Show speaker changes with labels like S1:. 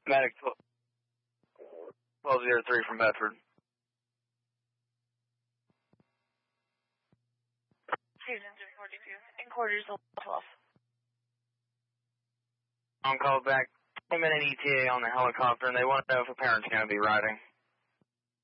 S1: Medic 1203 from Bedford.
S2: Susan 342, in quarters 12.
S1: On call back, 10-minute ETA on the helicopter, and they want to know if a parent's going to be riding.